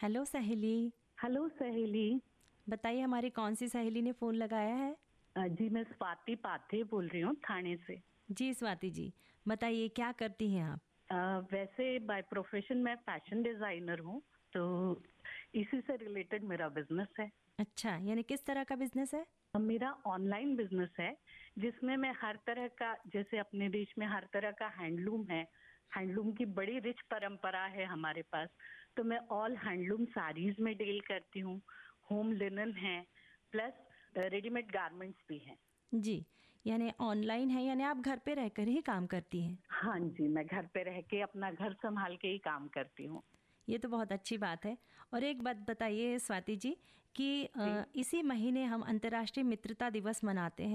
Hello सहेली। Hello सहेली। बताइए हमारी कौन सी सहेली ने फ़ोन लगाया है? जी मैं स्वाति पाथे बोल रही हूँ थाने से। जी स्वाति जी, बताइए क्या करती हैं आप? वैसे बाय प्रोफेशन मैं फैशन डिज़ाइनर हूँ, तो इसी से रिलेटेड मेरा बिजनेस है। अच्छा, यानी किस तरह का बिज़नेस है? मेरा ऑनलाइन बिजनेस है, जिसमें मैं हर तरह का, जैसे अपने देश में हर तरह का हैंडलूम है, हैंडलूम की बड़ी रिच परंपरा है हमारे पास, तो मैं ऑल हैंडलूम साड़ीज में डील करती हूँ, होम लिनन है, प्लस रेडीमेड गारमेंट्स भी हैं। जी, यानी ऑनलाइन है, यानी आप घर पे रहकर ही काम करती हैं। हाँ जी, मैं घर पे रह के अपना घर संभाल के ही काम करती हूँ। ये तो बहुत अच्छी बात है। और एक बात बताइए स्वाति जी कि जी। इसी महीने हम अंतर्राष्ट्रीय मित्रता दिवस मनाते हैं।